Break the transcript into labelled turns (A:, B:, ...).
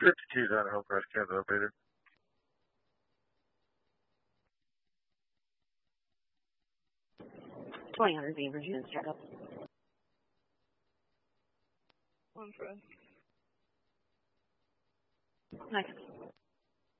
A: 52's on Hillcrest, Kansas, operator.
B: $20 Beavers, units check up.
C: 1 for us.
B: Next.